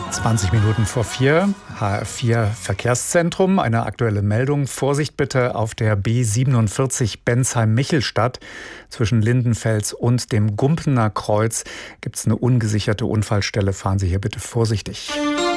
20 Minuten vor 4, HR4 Verkehrszentrum. Eine aktuelle Meldung. Vorsicht bitte auf der B47 Bensheim-Michelstadt. Zwischen Lindenfels und dem Gumpener Kreuz gibt es eine ungesicherte Unfallstelle. Fahren Sie hier bitte vorsichtig.